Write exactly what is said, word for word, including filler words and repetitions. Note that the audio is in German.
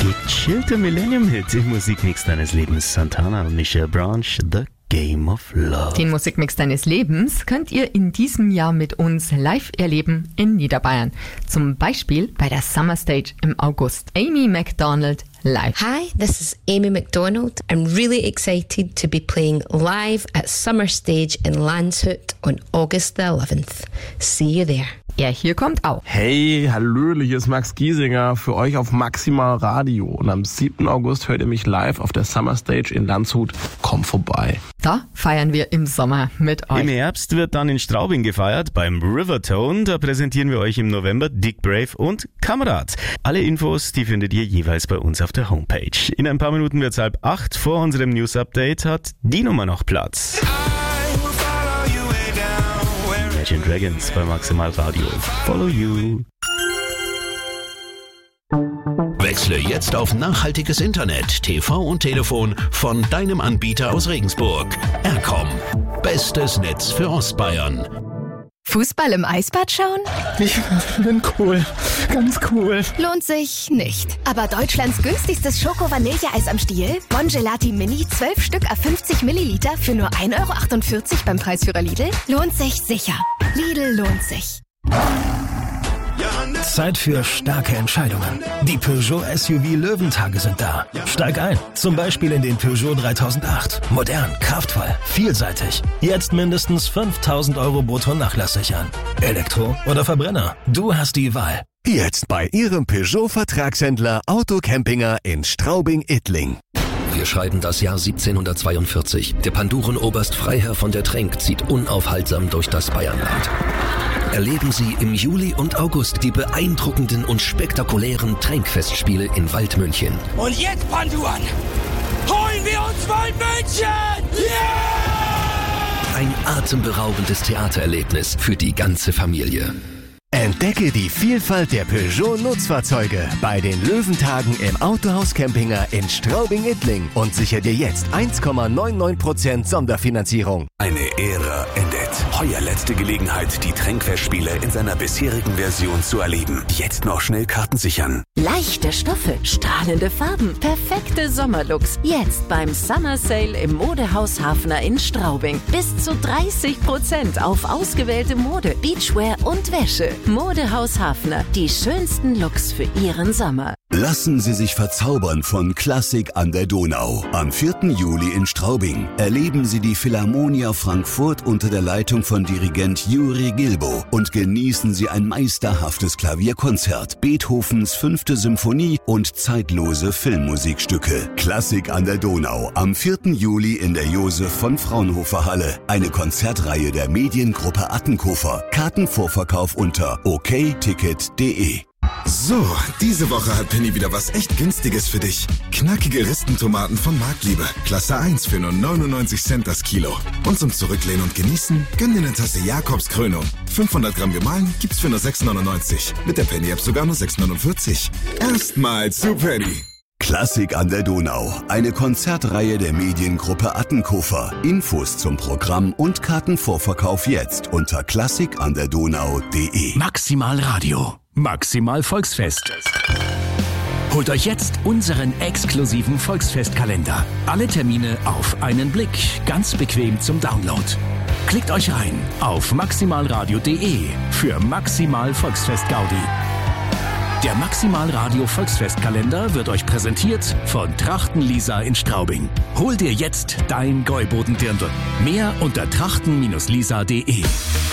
Gechillte Millennium-Hit im Musikmix deines Lebens. Santana und Michelle Branch, The Game of Love. Den Musikmix deines Lebens könnt ihr in diesem Jahr mit uns live erleben in Niederbayern. Zum Beispiel bei der Summer Stage im August. Amy Macdonald live. Hi, this is Amy Macdonald. I'm really excited to be playing live at Summer Stage in Landshut on August the eleventh. See you there. Er hier kommt auch. Hey, hallöle, hier ist Max Giesinger für euch auf Maximal Radio. Und am siebten August hört ihr mich live auf der Summer Stage in Landshut. Komm vorbei. Da feiern wir im Sommer mit euch. Im Herbst wird dann in Straubing gefeiert beim Rivertone. Da präsentieren wir euch im November Dick Brave und Kamerad. Alle Infos, die findet ihr jeweils bei uns auf der Homepage. In ein paar Minuten wird's halb acht. Vor unserem News-Update hat die Nummer noch Platz. Imagine Dragons bei Maximal Radio. Follow you. Wechsle jetzt auf nachhaltiges Internet, T V und Telefon von deinem Anbieter aus Regensburg. Aircom. Bestes Netz für Ostbayern. Fußball im Eisbad schauen? Ich bin cool. Ganz cool. Lohnt sich nicht. Aber Deutschlands günstigstes Schoko-Vanilleeis am Stiel? Bongelati Mini, zwölf Stück à fünfzig Milliliter für nur ein Euro achtundvierzig beim Preisführer Lidl? Lohnt sich sicher. Lidl lohnt sich. Zeit für starke Entscheidungen. Die Peugeot S U V Löwentage sind da. Steig ein, zum Beispiel in den Peugeot dreitausendacht. Modern, kraftvoll, vielseitig. Jetzt mindestens fünftausend Euro brutto Nachlass sichern. Elektro oder Verbrenner, du hast die Wahl. Jetzt bei Ihrem Peugeot-Vertragshändler Autocampinger in Straubing-Ittling. Wir schreiben das Jahr siebzehnhundertzweiundvierzig. Der Pandurenoberst Freiherr von der Trenck zieht unaufhaltsam durch das Bayernland. Erleben Sie im Juli und August die beeindruckenden und spektakulären Trenck-Festspiele in Waldmünchen. Und jetzt, Panduan, holen wir uns Waldmünchen! Yeah! Ein atemberaubendes Theatererlebnis für die ganze Familie. Entdecke die Vielfalt der Peugeot-Nutzfahrzeuge bei den Löwentagen im Autohaus Campinger in Straubing-Ittling und sichere dir jetzt eins Komma neunundneunzig Prozent Sonderfinanzierung. Eine Ära endet. Heuer letzte Gelegenheit, die Trenck-Festspiele in seiner bisherigen Version zu erleben. Jetzt noch schnell Karten sichern. Leichte Stoffe, strahlende Farben, perfekte Sommerlooks. Jetzt beim Summer Sale im Modehaus Hafner in Straubing. Bis zu dreißig Prozent auf ausgewählte Mode, Beachwear und Wäsche. Modehaus Hafner, die schönsten Looks für Ihren Sommer. Lassen Sie sich verzaubern von Klassik an der Donau. Am vierten Juli in Straubing erleben Sie die Philharmonia Frankfurt unter der Leitung von Dirigent Juri Gilbo und genießen Sie ein meisterhaftes Klavierkonzert, Beethovens fünfte Symphonie und zeitlose Filmmusikstücke. Klassik an der Donau am vierten Juli in der Josef von Fraunhofer Halle. Eine Konzertreihe der Mediengruppe Attenkofer. Kartenvorverkauf unter o k ticket punkt d e. So, diese Woche hat Penny wieder was echt Günstiges für dich. Knackige Ristentomaten von Marktliebe. Klasse eins für nur neunundneunzig Cent das Kilo. Und zum Zurücklehnen und Genießen, gönn dir eine Tasse Jakobs Krönung. fünfhundert Gramm gemahlen gibt's für nur sechs neunundneunzig. Mit der Penny-App sogar nur sechs neunundvierzig. Erstmal zu Penny. Klassik an der Donau. Eine Konzertreihe der Mediengruppe Attenkofer. Infos zum Programm und Kartenvorverkauf jetzt unter klassik an der donau punkt d e. Maximal Radio. Maximal Volksfest. Holt euch jetzt unseren exklusiven Volksfestkalender. Alle Termine auf einen Blick, ganz bequem zum Download. Klickt euch rein auf maximalradio punkt d e für Maximal Volksfest Gaudi. Der Maximal Radio Volksfestkalender wird euch präsentiert von Trachten Lisa in Straubing. Hol dir jetzt dein Gäuboden-Dirndl. Mehr unter trachten Bindestrich lisa punkt d e.